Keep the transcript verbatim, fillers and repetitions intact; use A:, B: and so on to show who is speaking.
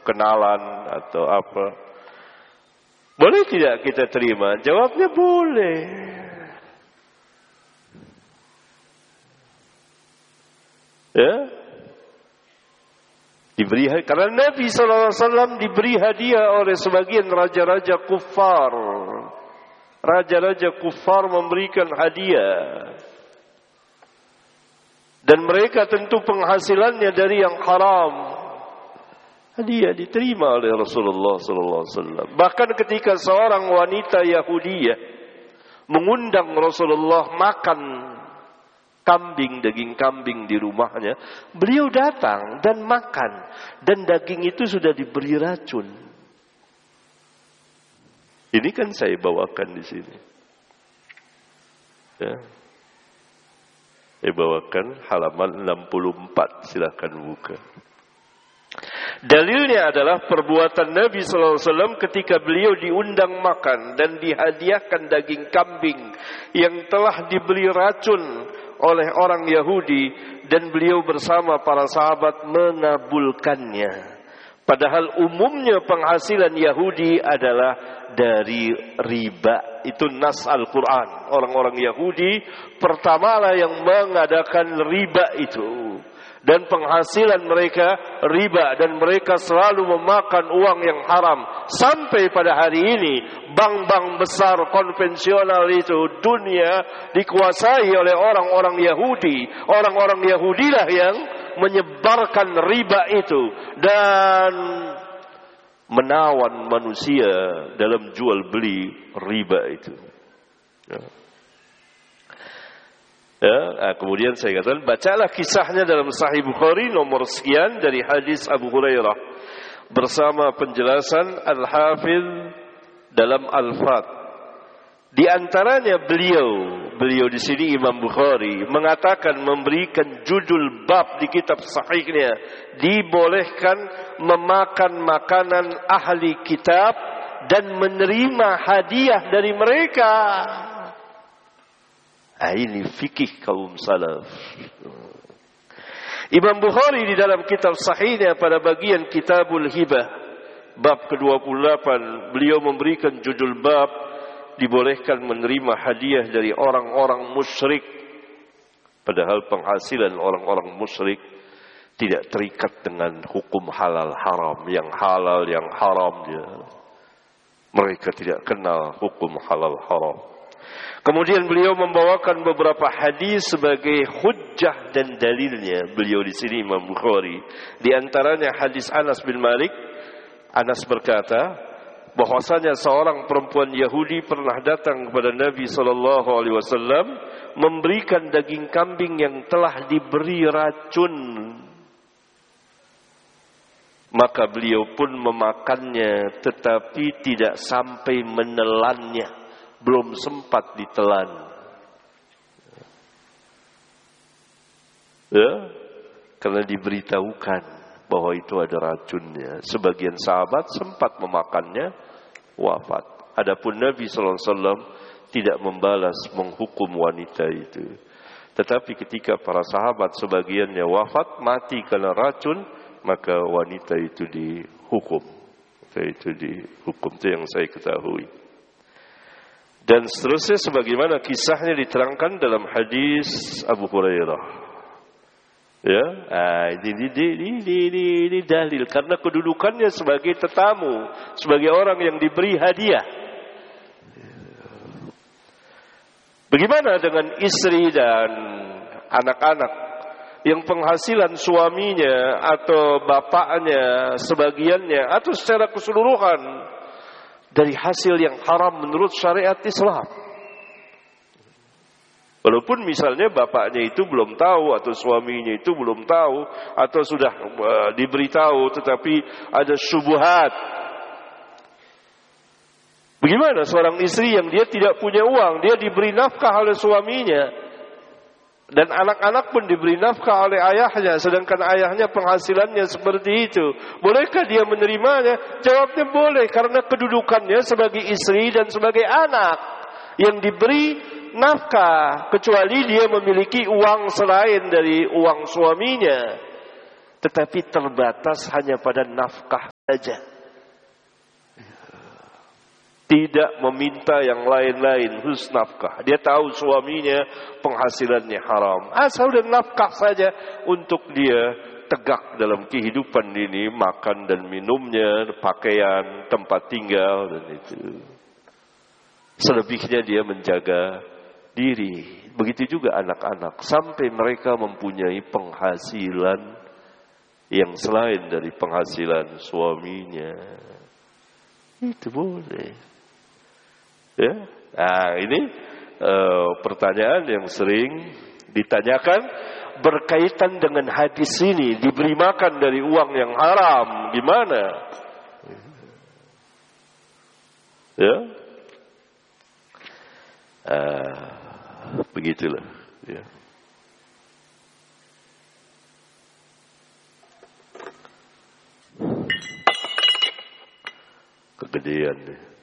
A: kenalan atau apa. Boleh tidak kita terima? Jawabnya boleh. Ya, diberi karena Nabi sallallahu alaihi wasallam diberi hadiah oleh sebagian raja-raja kufar. Raja-raja kufar memberikan hadiah. Dan mereka tentu penghasilannya dari yang haram. Hadiah diterima oleh Rasulullah sallallahu alaihi wasallam. Bahkan ketika seorang wanita Yahudiyah mengundang Rasulullah makan kambing, daging kambing di rumahnya, beliau datang dan makan, dan daging itu sudah diberi racun. Ini kan saya bawakan di sini. Ya. Saya bawakan halaman enam puluh empat, silakan buka. Dalilnya adalah perbuatan Nabi sallallahu alaihi wasallam ketika beliau diundang makan dan dihadiahkan daging kambing yang telah diberi racun oleh orang Yahudi, dan beliau bersama para sahabat mengabulkannya. Padahal umumnya penghasilan Yahudi adalah dari riba. Itu nas Al-Quran. Orang-orang Yahudi pertamalah yang mengadakan riba itu. Dan penghasilan mereka riba. Dan mereka selalu memakan uang yang haram. Sampai pada hari ini, bank-bank besar konvensional itu, dunia dikuasai oleh orang-orang Yahudi. Orang-orang Yahudilah yang menyebarkan riba itu dan menawan manusia dalam jual beli riba itu. Ya. Ya, nah, kemudian saya katakan, bacalah kisahnya dalam Sahih Bukhari nomor sekian dari hadis Abu Hurairah bersama penjelasan Al-Hafidh dalam Al-Fath. Di antaranya beliau, beliau di sini Imam Bukhari mengatakan, memberikan judul bab di kitab sahihnya, dibolehkan memakan makanan ahli kitab dan menerima hadiah dari mereka. Nah, ini fikih kaum salaf. Imam Bukhari di dalam kitab sahihnya pada bagian Kitabul Hibah bab ke dua puluh delapan, beliau memberikan judul bab dibolehkan menerima hadiah dari orang-orang musyrik. Padahal penghasilan orang-orang musyrik tidak terikat dengan hukum halal haram. Yang halal, yang haram dia. Mereka tidak kenal hukum halal haram. Kemudian beliau membawakan beberapa hadis sebagai hujjah dan dalilnya. Beliau di sini Imam Bukhari. Di antaranya hadis Anas bin Malik. Anas berkata bahwasanya seorang perempuan Yahudi pernah datang kepada Nabi sallallahu alaihi wasallam memberikan daging kambing yang telah diberi racun. Maka beliau pun memakannya, tetapi tidak sampai menelannya, belum sempat ditelan. Ya, karena diberitahukan bahwa itu ada racunnya. Sebagian sahabat sempat memakannya, wafat. Adapun Nabi sallallahu alaihi wasallam tidak membalas menghukum wanita itu. Tetapi ketika para sahabat sebagiannya wafat, mati karena racun, maka wanita itu dihukum. Itu dihukum, itu yang saya ketahui. Dan seterusnya sebagaimana kisahnya diterangkan dalam hadis Abu Hurairah. Ya, ah, ini, ini, ini, ini, ini, ini dalil karena kedudukannya sebagai tetamu, sebagai orang yang diberi hadiah. Bagaimana dengan istri dan anak-anak yang penghasilan suaminya atau bapaknya sebagiannya atau secara keseluruhan dari hasil yang haram menurut syariat Islam? Walaupun misalnya bapaknya itu belum tahu atau suaminya itu belum tahu atau sudah uh, diberitahu tetapi ada syubhat. Bagaimana seorang istri yang dia tidak punya uang, dia diberi nafkah oleh suaminya dan anak-anak pun diberi nafkah oleh ayahnya, sedangkan ayahnya penghasilannya seperti itu. Bolehkah dia menerimanya? Jawabnya boleh, karena kedudukannya sebagai istri dan sebagai anak yang diberi nafkah, kecuali dia memiliki uang selain dari uang suaminya, tetapi terbatas hanya pada nafkah saja. Tidak meminta yang lain-lain, khusus nafkah. Dia tahu suaminya penghasilannya haram. Asal dan nafkah saja untuk dia tegak dalam kehidupan ini, makan dan minumnya, pakaian, tempat tinggal dan itu. Selebihnya dia menjaga diri. Begitu juga anak-anak sampai mereka mempunyai penghasilan yang selain dari penghasilan suaminya. Itu boleh. Ya, nah ini uh, pertanyaan yang sering ditanyakan berkaitan dengan hadis ini, diberi makan dari uang yang haram, gimana? Ya, uh, begitulah. Ya. Kegedean deh.